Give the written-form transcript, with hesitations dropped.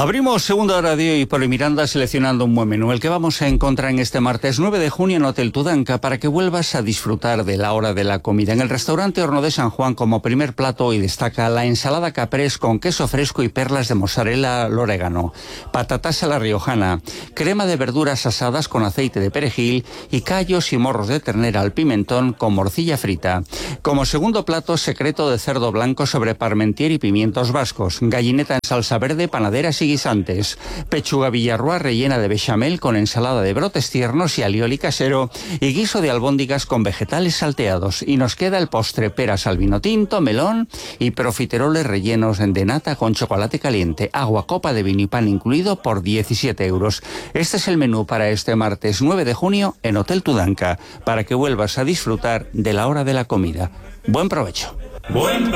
Abrimos segunda hora de hoy por el Miranda seleccionando un buen menú, el que vamos a encontrar en este martes 9 de junio en Hotel Tudanca para que vuelvas a disfrutar de la hora de la comida. En el restaurante Horno de San Juan, como primer plato hoy destaca la ensalada caprés con queso fresco y perlas de mozzarella al orégano, patatas a la riojana, crema de verduras asadas con aceite de perejil y callos y morros de ternera al pimentón con morcilla frita. Como segundo plato, secreto de cerdo blanco sobre parmentier y pimientos vascos, gallineta en salsa verde, panaderas y guisantes, pechuga villarroa rellena de bechamel con ensalada de brotes tiernos y alioli casero y guiso de albóndigas con vegetales salteados. Y nos queda el postre, peras al vino tinto, melón y profiteroles rellenos de nata con chocolate caliente, agua, copa de vino y pan incluido por 17 euros. Este es el menú para este martes 9 de junio en Hotel Tudanca, para que vuelvas a disfrutar de la hora de la comida. Buen provecho.